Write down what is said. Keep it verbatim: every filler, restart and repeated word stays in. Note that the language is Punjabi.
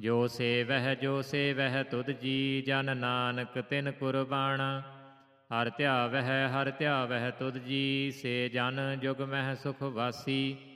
ਜੋ ਸੇਵਹਿ ਜੋ ਸੇਵਹਿ ਤੁਧ ਜੀ, ਜਨ ਨਾਨਕ ਤਿਨ ਕੁਰਬਾਣਾ। ਹਰ ਧਿਆਵਹਿ ਹਰ ਧਿਆਵਹਿ ਤੁਧ ਜੀ, ਸੇ ਜਨ ਜੁਗ ਮਹਿ ਸੁਖ ਵਾਸੀ।